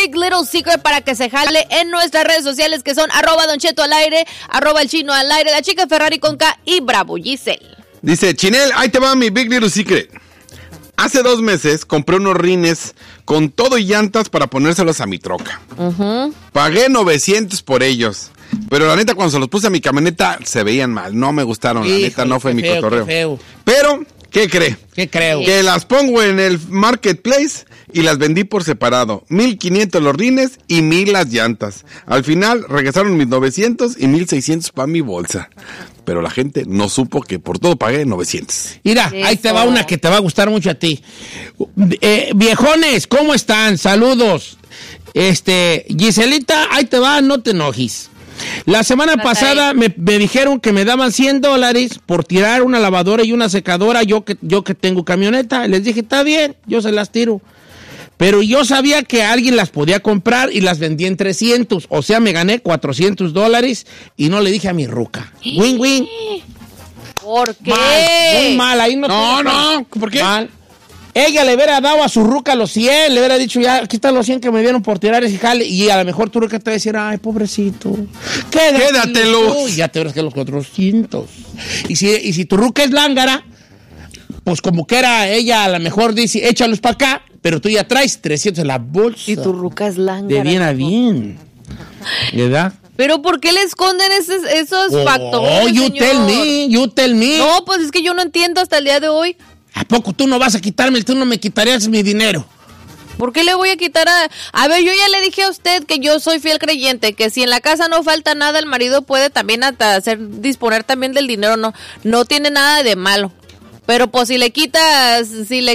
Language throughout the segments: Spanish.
Big Little Secret para que se jale en nuestras redes sociales que son @Don Cheto al aire, @El Chino al aire, la chica Ferrari con K y Bravo Giselle. Dice, Chinel, ahí te va mi Big Little Secret. Hace 2 meses compré unos rines con todo y llantas para ponérselos a mi troca. Pagué $900 por ellos. Pero la neta, cuando se los puse a mi camioneta, se veían mal. No me gustaron, la neta, no fue mi cotorreo. Pero, ¿qué cree? ¿Qué creo? Que las pongo en el marketplace y las vendí por separado. 1,500 los rines y 1,000 las llantas. Al final, regresaron mis 900 y 1,600 para mi bolsa. Pero la gente no supo que por todo pagué 900. Mira, ahí te va una que te va a gustar mucho a ti. Viejones, ¿cómo están? Saludos. Giselita, ahí te va, no te enojes. La semana pasada me dijeron que me daban $100 por tirar una lavadora y una secadora, yo que tengo camioneta. Les dije, está bien, yo se las tiro. Pero yo sabía que alguien las podía comprar y las vendí en 300. O sea, me gané $400 y no le dije a mi ruca. Win-win. ¿Por qué? Mal, muy mal. Ahí no, ¿por qué? Mal. Ella le hubiera dado a su ruca los 100, le hubiera dicho, ya, aquí están los 100 que me dieron por tirar ese jale. Y a lo mejor tu ruca te va a decir, ay, pobrecito, quédatelos. Ya te verás que los 400. Y si tu ruca es lángara, pues como que era ella, a lo mejor dice, échalos para acá, pero tú ya traes 300 en la bolsa. Y tu ruca es lángara. De bien a bien. ¿Verdad? ¿Pero por qué le esconden esos factores, Oh, you señor? tell me. No, pues es que yo no entiendo hasta el día de hoy. ¿A poco tú no vas a quitarme? Tú no me quitarías mi dinero. ¿Por qué le voy a quitar a ver, yo ya le dije a usted que yo soy fiel creyente, que si en la casa no falta nada, el marido puede también hasta disponer también del dinero, no tiene nada de malo. Pero pues si le quitas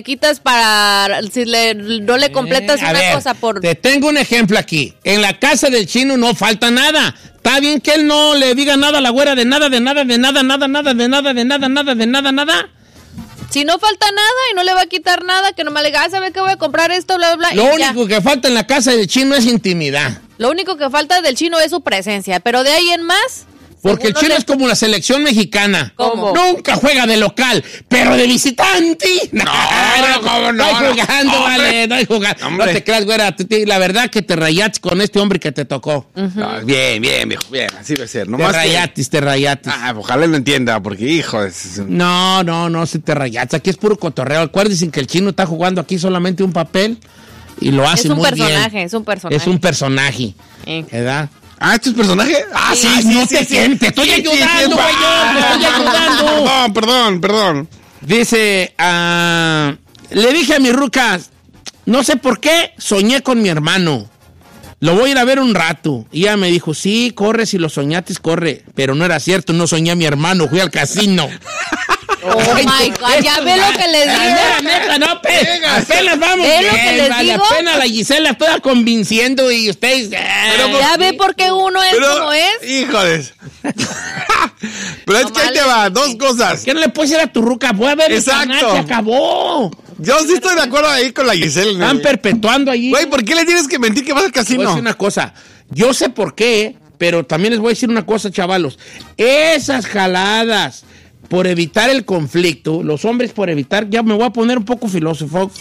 no le completas una cosa por... Te tengo un ejemplo aquí. En la casa del Chino no falta nada. Está bien que él no le diga nada a la güera de nada. Si no falta nada y no le va a quitar nada, que nomás le diga, ¿sabe qué voy a comprar esto? Bla, bla, Lo único que falta en la casa del Chino es intimidad. Lo único que falta del Chino es su presencia, pero de ahí en más... Porque el Chino es como la selección mexicana. ¿Cómo? Nunca juega de local, pero de visitante. No hay jugando, vale, no hay jugando. Hombre. No te creas, güera. La verdad que te rayaste con este hombre que te tocó. No, bien, viejo, bien, así debe ser. Te rayates. Ojalá lo entienda, porque hijo No, se te rayates. Aquí es puro cotorreo. Acuérdense que el Chino está jugando aquí solamente un papel y lo hace muy bien. Es un personaje. Es un personaje, ¿verdad? ¿Esto es personaje? Sí, no te sientes. Te estoy ayudando, güey. Te estoy ayudando. Perdón. Dice, le dije a mi ruca, no sé por qué, soñé con mi hermano. Lo voy a ir a ver un rato. Y ella me dijo, sí, corre, si lo soñates, corre. Pero no era cierto, no soñé a mi hermano, fui al casino. Oh my God, ya ve lo que les digo. Apenas vamos. ¿Ve lo que les digo? Apenas la Gisela toda convenciendo y ustedes... ya ve por qué uno es como es. Híjoles. Pero es que ahí te va, 2 cosas. ¿Qué no le puedes decir a tu ruca? Voy a ver el canal, Exacto. se acabó. Yo sí estoy de acuerdo ahí con la Giselle. Están perpetuando allí. Güey, ¿por qué le tienes que mentir que vas al Voy a casino? decir una cosa. Yo sé por qué, pero también les voy a decir una cosa, chavalos. Esas jaladas por evitar el conflicto, los hombres por evitar, ya me voy a poner un poco filosófico,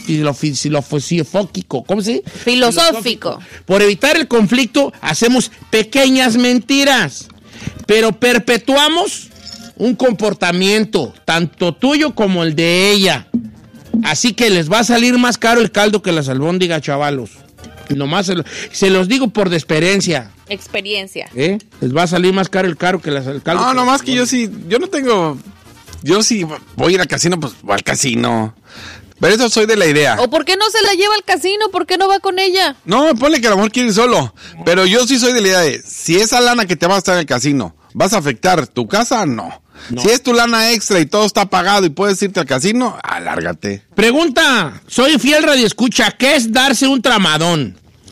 ¿cómo se dice? Filosófico. Por evitar el conflicto, hacemos pequeñas mentiras, pero perpetuamos un comportamiento, tanto tuyo como el de ella. Así que les va a salir más caro el caldo que las albóndigas, chavalos. Nomás se los digo por experiencia. Experiencia. Les va a salir más caro el caldo. No, nomás que yo sí voy a ir al casino, pues voy al casino. Pero eso soy de la idea. ¿O por qué no se la lleva al casino? ¿Por qué no va con ella? No, ponle que a lo mejor quiere ir solo. Pero yo sí soy de la idea de, si esa lana que te va a estar en el casino, ¿vas a afectar tu casa? No. Si es tu lana extra y todo está pagado y puedes irte al casino, alárgate. Pregunta, soy fiel radioescucha, ¿qué es darse un tramadón?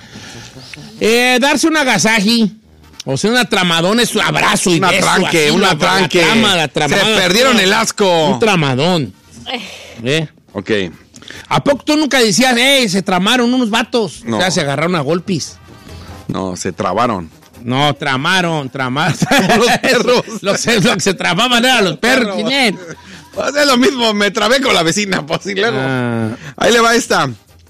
Darse un agasaji. O sea, una tramadón es un abrazo y beso. Una tranque. La tramada, se perdieron el asco. Un tramadón. Ok. ¿A poco tú nunca decías, se tramaron unos vatos? No. O sea, se agarraron a golpes. No, se trabaron. No, tramaron. Los perros. Los que se tramaban eran los perros. Pues es lo mismo, me trabé con la vecina, pues y luego. Ahí le va esta.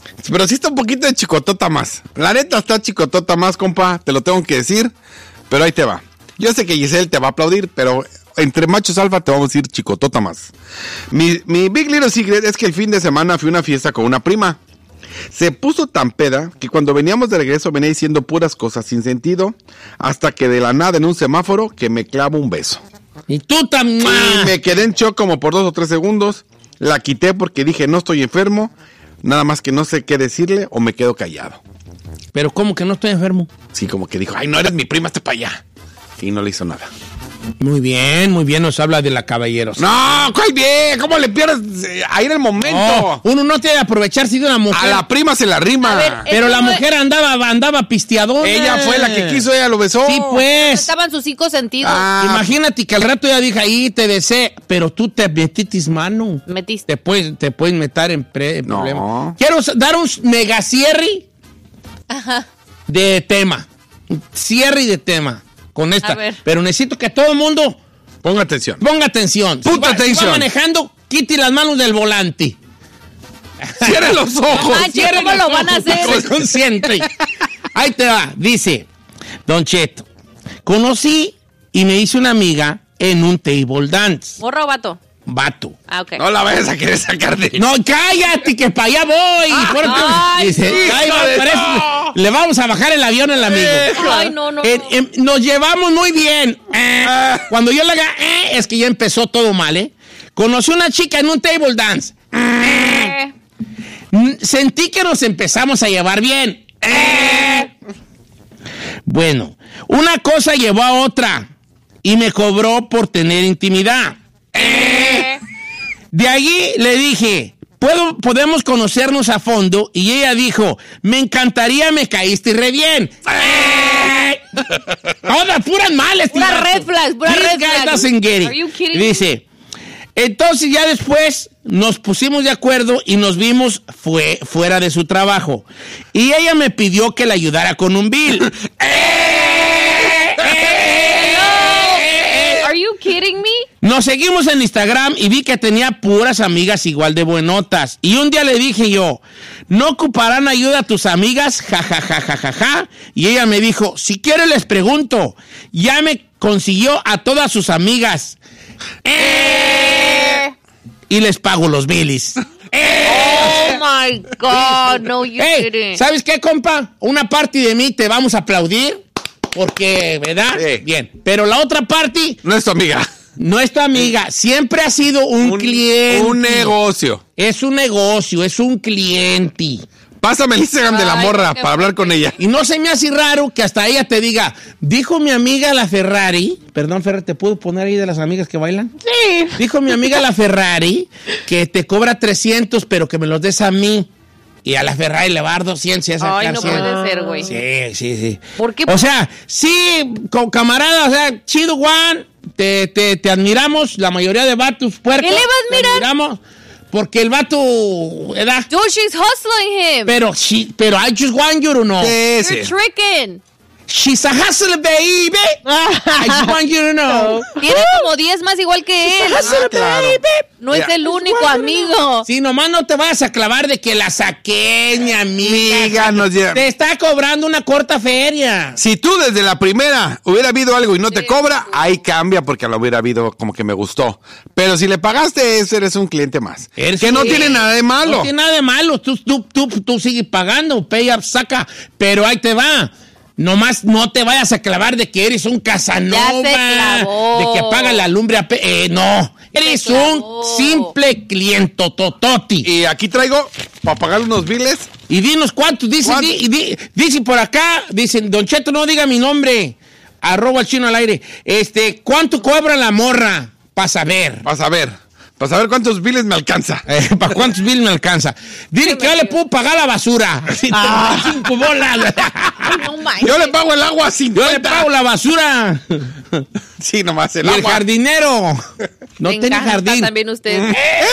Pero sí está un poquito de chicotota más. La neta está chicotota más, compa. Te lo tengo que decir. Pero ahí te va. Yo sé que Giselle te va a aplaudir, pero entre machos alfa te vamos a decir chicotota más. Mi Big Little Secret es que el fin de semana fui a una fiesta con una prima. Se puso tan peda que cuando veníamos de regreso venía diciendo puras cosas sin sentido, hasta que de la nada en un semáforo que me clavo un beso. Y tú también. Y me quedé en shock como por 2 o 3 segundos. La quité porque dije no estoy enfermo, nada más que no sé qué decirle o me quedo callado. Pero ¿cómo que no estoy enfermo? Sí, como que dijo, ay, no eres mi prima, hazte para allá. Y no le hizo nada. Muy bien, nos habla de la caballeros. No, ¿cuál bien? ¿Cómo le pierdes ahí en el momento? No, uno no tiene que aprovecharse de una mujer. A la prima se la rima. A ver, pero la mujer andaba pisteadora. Ella fue la que quiso, ella lo besó. Sí, pues. Estaban sus 5 sentidos. Imagínate que al rato ya dije, ahí te besé, pero tú te metiste mano. Metiste. Te puedes meter en No. problemas. Quiero dar un mega cierre de tema. Cierre de tema con esta. A ver. Pero necesito que todo el mundo Ponga atención. ponga atención. Puta atención. Si va manejando, quite las manos del volante. Cierre los ojos. Manche, Cierre ¿cómo los lo van a ojos, hacer? Soy consciente. Ahí te va. Dice, Don Cheto, conocí y me hice una amiga en un table dance. ¿Morra o vato? Vato. Ah, ok. No la vayas a querer sacar de... No, cállate, que para allá voy. ay, Dice, ahí va, de parece- no. le vamos a bajar el avión al amigo. Ay, no. Nos llevamos muy bien. Cuando yo le haga, es que ya empezó todo mal, ¿eh? Conocí una chica en un table dance. Sentí que nos empezamos a llevar bien. Bueno, una cosa llevó a otra y me cobró por tener intimidad. De allí le dije, podemos conocernos a fondo, y ella dijo, me encantaría, me caíste re bien. Todas puras males. Pura red flags, pura This red guy flags. doesn't get it. Are you kidding me? Dice, entonces ya después nos pusimos de acuerdo y nos vimos fuera de su trabajo. Y ella me pidió que le ayudara con un bill. Are you kidding me? Nos seguimos en Instagram y vi que tenía puras amigas igual de buenotas. Y un día le dije yo, ¿no ocuparán ayuda a tus amigas? Ja, ja, ja, ja, ja, ja. Y ella me dijo, si quiero les pregunto. Ya me consiguió a todas sus amigas. Y les pago los bilis. Oh my God, no, you Hey, didn't. ¿sabes qué, compa? Una parte de mí te vamos a aplaudir. Porque, ¿verdad? Sí. Bien. Pero la otra parte No es tu amiga. no es tu amiga. Siempre ha sido un cliente. Un negocio. Es un negocio, es un cliente. Pásame el Instagram de la Ay, morra qué para hablar con ella. Y no se me hace raro que hasta ella te diga, dijo mi amiga la Ferrari, perdón, Ferrari, ¿te puedo poner ahí de las amigas que bailan? Sí. Dijo mi amiga la Ferrari que te cobra 300, pero que me los des a mí. Y a la Ferrari le va a dar 200 y a sacar Ay, no 100. puede ser, güey. Sí. ¿Por qué? O sea, sí, camarada, o sea, chido, Juan, te admiramos, la mayoría de vatos puercos. ¿Qué le vas a te mirar? admiramos, porque el vato, ¿verdad? Dude, she's hustling him. Pero I just want you to know. You're tricking. She's a hustler, baby. I just want you to know. Tiene como 10 más igual que él. Hustler, claro. baby. No es el único amigo. Sí, nomás no te vayas a clavar de que la saqué, mi amiga. Amiga, nos lleva. Te está cobrando una corta feria. Si tú desde la primera hubiera habido algo y no te cobra, ahí cambia porque lo hubiera habido como que me gustó. Pero si le pagaste eso, eres un cliente más. Que no tiene nada de malo. No tiene nada de malo. Tú sigues pagando, pay up, saca. Pero ahí te va. Nomás no te vayas a clavar de que eres un Casanova. Ya se clavó. De que paga la lumbre a no. Eres un clavó. simple cliente tototi. Y aquí traigo para pagar unos biles. Y dinos cuántos. Dice, ¿Cuánto? dice por acá, dicen, Don Cheto, no diga mi nombre. @ el chino al aire. ¿Cuánto cobra la morra? Para saber. Para saber cuántos biles me alcanza. ¿Para cuántos bills me alcanza? Dile que yo le puedo pagar la basura. Si te doy 5 bolas. No manches. Yo le pago el agua a Yo 50. le pago la basura. Sí, nomás el Y el agua. jardinero. No Me tiene encanta jardín. también usted.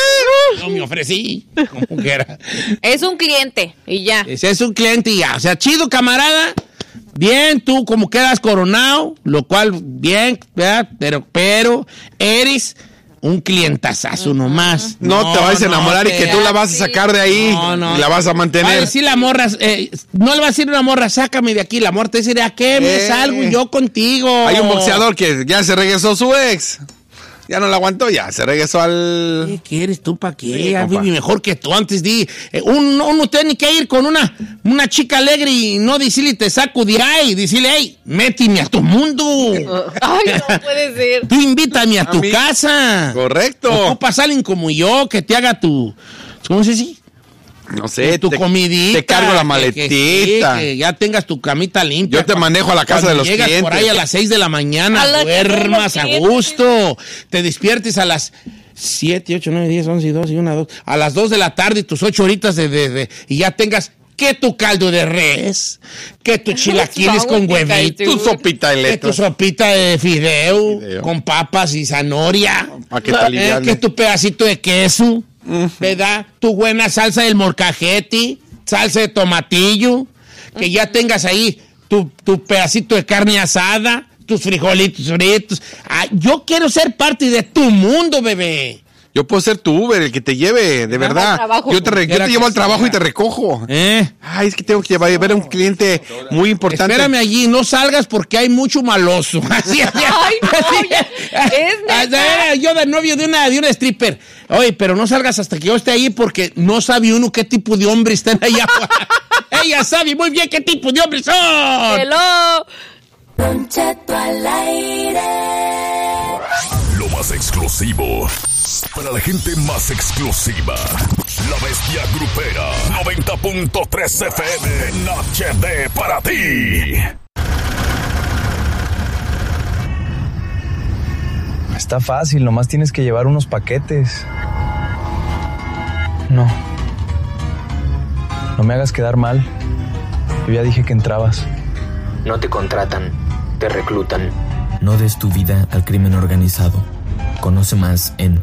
No me ofrecí. Como quiera. Es un cliente y ya. Ese es un cliente y ya. O sea, chido, camarada. Bien, tú como quedas coronado, lo cual, bien, ¿verdad? Pero eres un clientazazo nomás. No te vas a enamorar y que tú la vas a sacar de ahí y la vas a mantener. Va a decir la morra, no le va a decir una morra, sácame de aquí. La morra te dice, ¿a qué me salgo yo contigo? Hay un boxeador que ya se regresó su ex. Ya no la aguantó, ya se regresó al... ¿Qué quieres tú para qué? Sí, Vivi, mejor que tú antes di. Uno tiene que ir con una chica alegre y no decirle te saco de ahí. Decirle, hey, méteme a tu mundo. Ay, no puede ser. Tú invítame a tu casa. Correcto. Ocupas a alguien como yo que te haga tu... ¿Cómo se dice? No sé, tu comidita. Te cargo la maletita. Que ya tengas tu camita limpia. Yo te manejo a la casa de los clientes. Llegas por ahí a las 6 de la mañana, duermas a gusto. Te despiertes a las 7, 8, 9, 10, 11, 12, 1, 2. A las 2 de la tarde y tus 8 horitas y ya tengas que tu caldo de res, que tu chilaquiles con huevito, tu sopita de leche, que tu sopita de fideo con papas y zanahoria, que tu pedacito de queso. ¿Verdad? Tu buena salsa del molcajete, salsa de tomatillo, que ya tengas ahí tu pedacito de carne asada, tus frijolitos fritos. Yo quiero ser parte de tu mundo, bebé. Yo puedo ser tu Uber, el que te lleve, de verdad. Yo te llevo al trabajo y te recojo. Ay, es que tengo que ver a un cliente muy importante. Espérame allí, no salgas porque hay mucho maloso. Así. Ay, no, yo de novio de una stripper. Oye, pero no salgas hasta que yo esté ahí porque no sabe uno qué tipo de hombres están allá. Ella sabe muy bien qué tipo de hombres son. Hello. Don Cheto al aire. Lo más exclusivo. Para la gente más exclusiva. La Bestia Grupera. 90.3 FM en HD para ti. Está fácil, nomás tienes que llevar unos paquetes. No me hagas quedar mal. Yo ya dije que entrabas. No te contratan, te reclutan. No des tu vida al crimen organizado. Conoce más en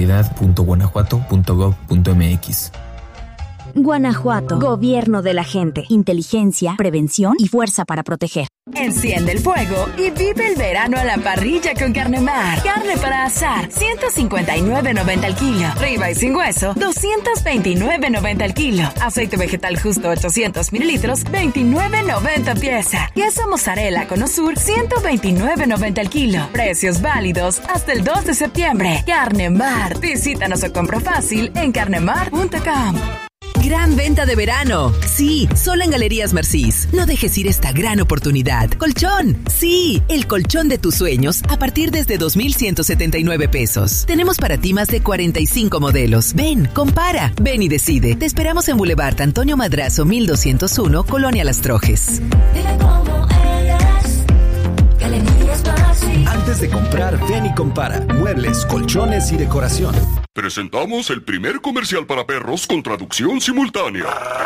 seguridad.guanajuato.gov.mx. Guanajuato, gobierno de la gente, inteligencia, prevención y fuerza para proteger. Enciende el fuego y vive el verano a la parrilla con Carnemar. Carne para asar, $159.90 al kilo. Ribeye sin hueso, $229.90 al kilo. Aceite vegetal justo 800 mililitros, $29.90 pieza. Queso mozzarella con Osur, $129.90 al kilo. Precios válidos hasta el 2 de septiembre. Carnemar, visítanos o compra fácil en carnemar.com. Gran venta de verano. Sí, solo en Galerías Mercís. No dejes ir esta gran oportunidad. Colchón. Sí, el colchón de tus sueños a partir desde 2,179 pesos. Tenemos para ti más de 45 modelos. Ven, compara, ven y decide. Te esperamos en Boulevard Antonio Madrazo 1201, Colonia Las Trojes. Dile cómo eres. Galerías Mercís. Antes de comprar, ven y compara. Muebles, colchones y decoración. Presentamos el primer comercial para perros con traducción simultánea.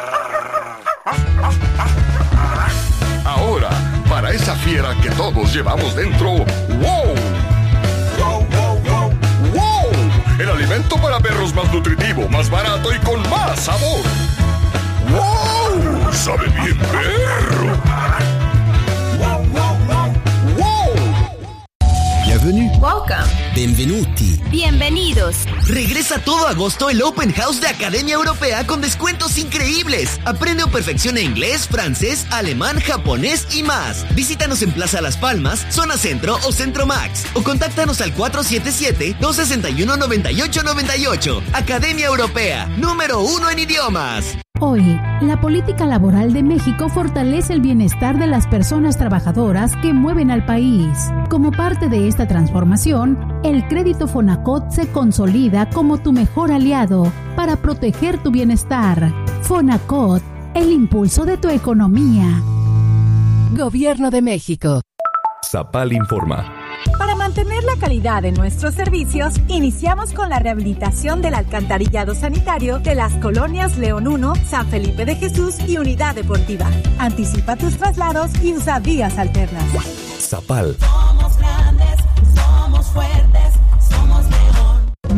Ahora, para esa fiera que todos llevamos dentro, ¡wow! ¡Wow, wow, wow! ¡Wow! El alimento para perros más nutritivo, más barato y con más sabor. ¡Wow! ¡Sabe bien, perro! ¡Wow, wow, wow! ¡Wow! Bienvenue. Welcome. Benvenuti. Bienvenidos. Regresa todo agosto el Open House de Academia Europea con descuentos increíbles. Aprende o perfecciona inglés, francés, alemán, japonés y más. Visítanos en Plaza Las Palmas, Zona Centro o Centro Max. O contáctanos al 477-261-9898. Academia Europea, número 1 en idiomas. Hoy, la política laboral de México fortalece el bienestar de las personas trabajadoras que mueven al país. Como parte de esta transformación, el crédito Fonacot se consolida como tu mejor aliado para proteger tu bienestar. Fonacot, el impulso de tu economía. Gobierno de México. Zapal informa. Para mantener la calidad de nuestros servicios, iniciamos con la rehabilitación del alcantarillado sanitario de las colonias León 1, San Felipe de Jesús y Unidad Deportiva. Anticipa tus traslados y usa vías alternas. Zapal. Somos grandes, somos fuertes, somos León.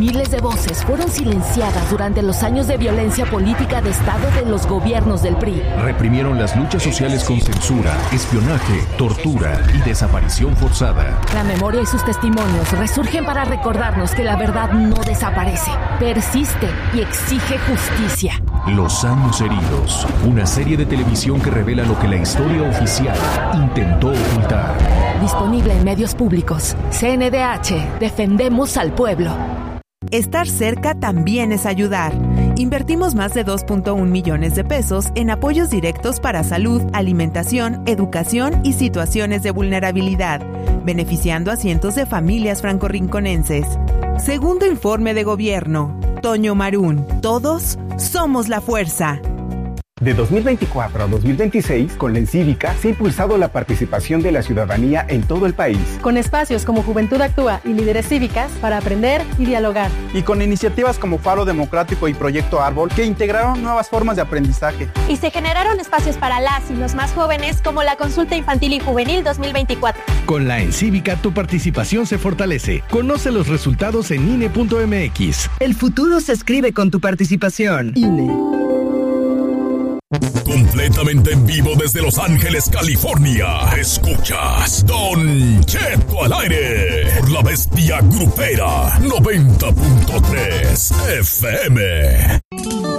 Miles de voces fueron silenciadas durante los años de violencia política de Estado de los gobiernos del PRI. Reprimieron las luchas sociales con censura, espionaje, tortura y desaparición forzada. La memoria y sus testimonios resurgen para recordarnos que la verdad no desaparece, persiste y exige justicia. Los años heridos, una serie de televisión que revela lo que la historia oficial intentó ocultar. Disponible en medios públicos. CNDH, defendemos al pueblo. Estar cerca también es ayudar. Invertimos más de 2.1 millones de pesos en apoyos directos para salud, alimentación, educación y situaciones de vulnerabilidad, beneficiando a cientos de familias francorrinconenses. Segundo informe de gobierno. Toño Marún. Todos somos la fuerza. De 2024 a 2026, con la Encívica se ha impulsado la participación de la ciudadanía en todo el país. Con espacios como Juventud Actúa y Líderes Cívicas para aprender y dialogar. Y con iniciativas como Faro Democrático y Proyecto Árbol que integraron nuevas formas de aprendizaje. Y se generaron espacios para las y los más jóvenes como la Consulta Infantil y Juvenil 2024. Con la Encívica tu participación se fortalece. Conoce los resultados en INE.mx. El futuro se escribe con tu participación. INE. Completamente en vivo desde Los Ángeles, California. Escuchas Don Cheto al aire por La Bestia Grupera 90.3 FM.